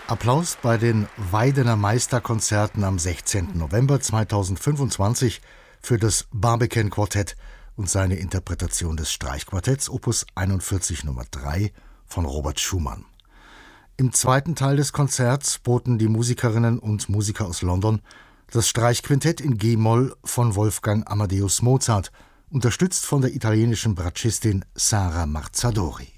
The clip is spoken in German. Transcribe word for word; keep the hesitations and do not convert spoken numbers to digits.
Applaus bei den Weidener Meisterkonzerten am sechzehnten November zweitausendfünfundzwanzig für das Barbecane-Quartett und seine Interpretation des Streichquartetts Opus einundvierzig Nummer drei von Robert Schumann. Im zweiten Teil des Konzerts boten die Musikerinnen und Musiker aus London das Streichquintett in G-Moll von Wolfgang Amadeus Mozart, unterstützt von der italienischen Bratscistin Sara Marzadori.